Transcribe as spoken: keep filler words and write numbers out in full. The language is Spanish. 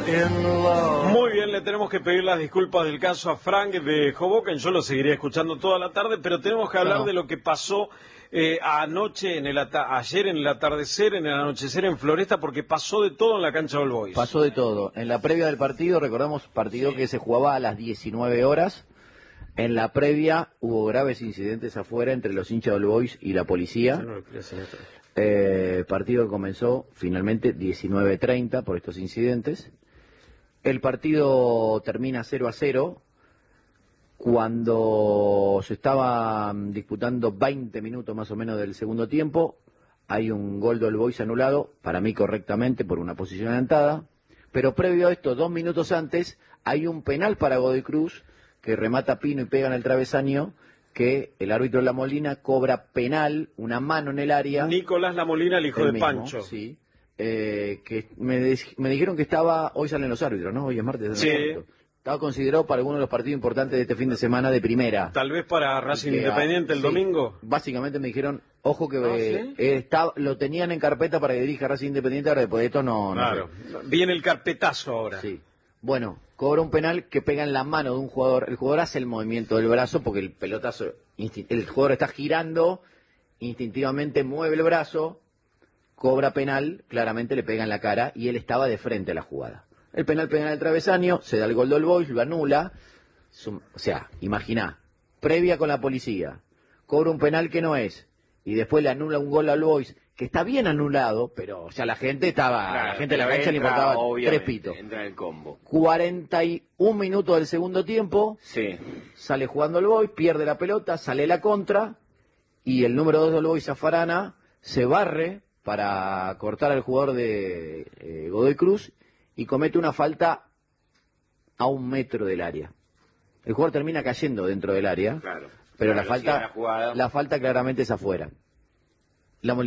Muy bien, le tenemos que pedir las disculpas del caso a Frank de Hoboken. Yo lo seguiré escuchando toda la tarde, pero tenemos que hablar no. de lo que pasó eh, anoche, en el ayer en el atardecer, en el anochecer en Floresta, porque pasó de todo en la cancha del Boys. Pasó de todo. En la previa del partido, recordamos, partido sí. que se jugaba a las diecinueve horas. En la previa hubo graves incidentes afuera entre los hinchas del Boys y la policía. No eh, partido que comenzó finalmente diecinueve treinta por estos incidentes. El partido termina cero a cero. Cuando se estaban disputando veinte minutos más o menos del segundo tiempo, hay un gol del Boys anulado, para mí correctamente, por una posición adelantada. Pero previo a esto, dos minutos antes, hay un penal para Godoy Cruz, que remata Pino y pega en el travesaño, que el árbitro La Molina cobra penal, una mano en el área. Nicolás La Molina, el hijo de mismo, Pancho. Sí. Eh, que me, me dijeron que estaba, hoy salen los árbitros, ¿no? Hoy es martes. Sí. Estaba considerado para alguno de los partidos importantes de este fin de semana de primera. Tal vez para Racing que, Independiente el sí, domingo. Básicamente me dijeron, ojo que ¿Ah, eh, sí? eh, está, lo tenían en carpeta para que dirija Racing Independiente, ahora después de esto no... Claro, no viene el carpetazo ahora. Sí. Bueno, cobra un penal que pega en la mano de un jugador. El jugador hace el movimiento del brazo porque el pelotazo, el jugador está girando, instintivamente mueve el brazo, cobra penal, claramente le pega en la cara y él estaba de frente a la jugada. El penal pega en el travesaño, se da el gol del Boys, lo anula. O sea, imagina, previa con la policía, cobra un penal que no es, y después le anula un gol al Boys, que está bien anulado, pero o sea, la gente estaba, claro, la gente de la cancha le importaba tres pitos. Entra en el combo. cuarenta y un minutos del segundo tiempo, sí. Sale jugando el Boys, pierde la pelota, sale la contra, y el número dos del Boys, Zafarana, se barre para cortar al jugador de eh, Godoy Cruz, y comete una falta a un metro del área. El jugador termina cayendo dentro del área, claro, pero claro, la falta la, la falta claramente es afuera.